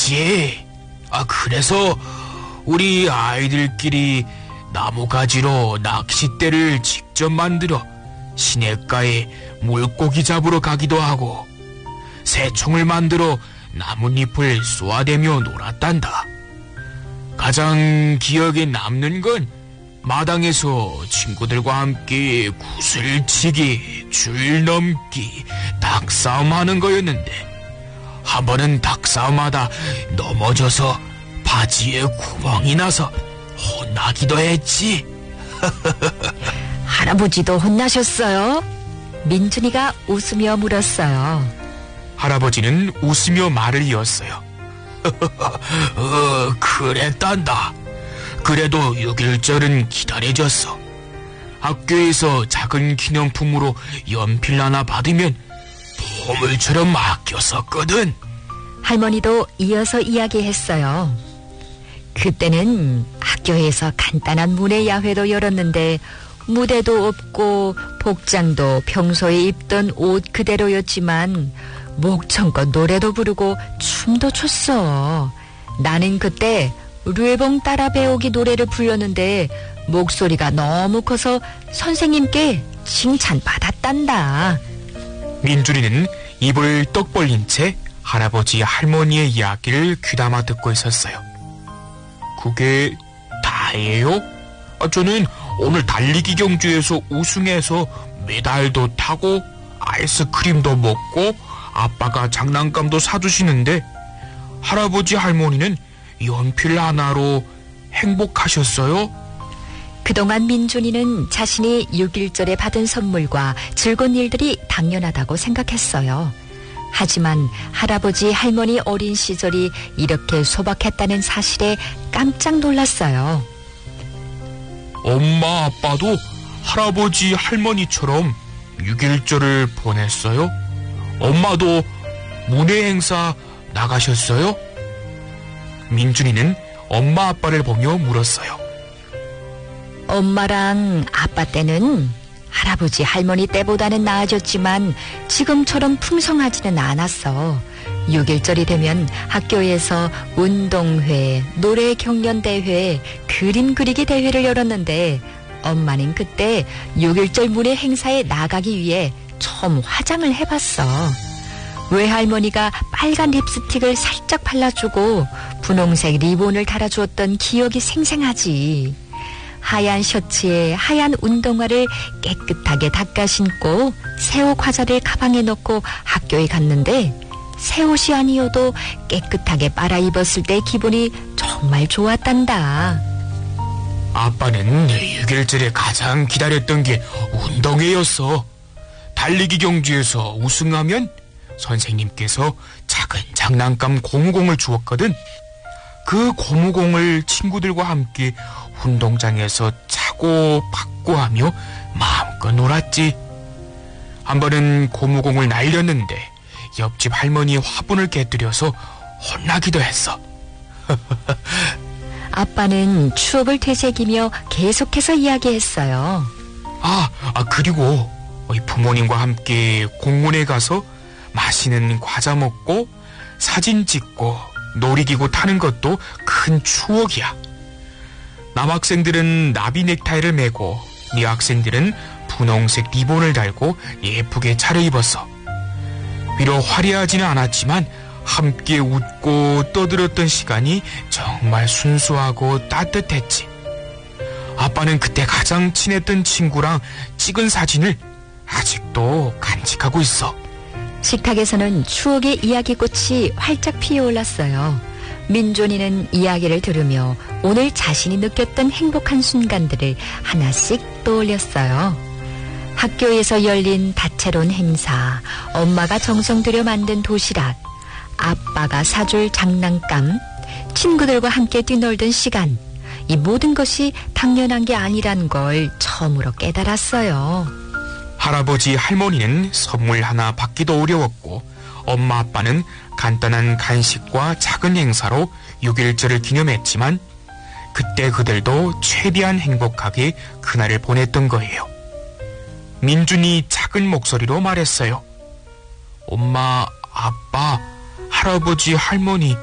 그렇지. 그래서 우리 아이들끼리 나무가지로 낚싯대를 직접 만들어 시냇가에 물고기 잡으러 가기도 하고 새총을 만들어 나뭇잎을 쏘아대며 놀았단다. 가장 기억에 남는 건 마당에서 친구들과 함께 구슬치기, 줄넘기, 닭싸움하는 거였는데 한 번은 닭싸움하다 넘어져서 바지에 구멍이 나서 혼나기도 했지. 할아버지도 혼나셨어요? 민준이가 웃으며 물었어요. 할아버지는 웃으며 말을 이었어요. 그랬단다. 그래도 6.1절은 기다려졌어. 학교에서 작은 기념품으로 연필 하나 받으면 보물처럼 아꼈었거든. 할머니도 이어서 이야기했어요. 그때는 학교에서 간단한 문예 야회도 열었는데 무대도 없고 복장도 평소에 입던 옷 그대로였지만 목청껏 노래도 부르고 춤도 췄어. 나는 그때 류에봉 따라 배우기 노래를 불렀는데 목소리가 너무 커서 선생님께 칭찬받았단다. 민준이는 입을 떡 벌린 채 할아버지 할머니의 이야기를 귀담아 듣고 있었어요. 그게 다예요? 저는 오늘 달리기 경주에서 우승해서 메달도 타고 아이스크림도 먹고 아빠가 장난감도 사주시는데 할아버지 할머니는 연필 하나로 행복하셨어요? 그동안 민준이는 자신이 6.1절에 받은 선물과 즐거운 일들이 당연하다고 생각했어요. 하지만 할아버지 할머니 어린 시절이 이렇게 소박했다는 사실에 깜짝 놀랐어요. 엄마 아빠도 할아버지 할머니처럼 6.1절을 보냈어요? 엄마도 문예 행사 나가셨어요? 민준이는 엄마 아빠를 보며 물었어요. 엄마랑 아빠 때는 할아버지 할머니 때보다는 나아졌지만 지금처럼 풍성하지는 않았어. 6.1절이 되면 학교에서 운동회, 노래 경연대회, 그림 그리기 대회를 열었는데 엄마는 그때 6.1절 문예 행사에 나가기 위해 처음 화장을 해봤어. 외할머니가 빨간 립스틱을 살짝 발라주고 분홍색 리본을 달아주었던 기억이 생생하지. 하얀 셔츠에 하얀 운동화를 깨끗하게 닦아 신고 새 옷 과자를 가방에 넣고 학교에 갔는데 새 옷이 아니어도 깨끗하게 빨아 입었을 때 기분이 정말 좋았단다. 아빠는 6.1절에 가장 기다렸던 게 운동회였어. 달리기 경주에서 우승하면 선생님께서 작은 장난감 고무공을 주었거든. 그 고무공을 친구들과 함께 운동장에서 차고 받고 하며 마음껏 놀았지. 한 번은 고무공을 날렸는데 옆집 할머니 화분을 깨뜨려서 혼나기도 했어. 아빠는 추억을 되새기며 계속해서 이야기했어요. 그리고 부모님과 함께 공원에 가서 맛있는 과자 먹고 사진 찍고 놀이기구 타는 것도 큰 추억이야. 남학생들은 나비 넥타이를 메고 여학생들은 분홍색 리본을 달고 예쁘게 차려입었어. 비록 화려하지는 않았지만 함께 웃고 떠들었던 시간이 정말 순수하고 따뜻했지. 아빠는 그때 가장 친했던 친구랑 찍은 사진을 아직도 간직하고 있어. 식탁에서는 추억의 이야기꽃이 활짝 피어올랐어요. 민준이는 이야기를 들으며 오늘 자신이 느꼈던 행복한 순간들을 하나씩 떠올렸어요. 학교에서 열린 다채로운 행사, 엄마가 정성 들여 만든 도시락, 아빠가 사줄 장난감, 친구들과 함께 뛰놀던 시간, 이 모든 것이 당연한 게 아니란 걸 처음으로 깨달았어요. 할아버지 할머니는 선물 하나 받기도 어려웠고 엄마 아빠는 간단한 간식과 작은 행사로 6.1절을 기념했지만 그때 그들도 최대한 행복하게 그날을 보냈던 거예요. 민준이 작은 목소리로 말했어요. 엄마, 아빠, 할아버지, 할머니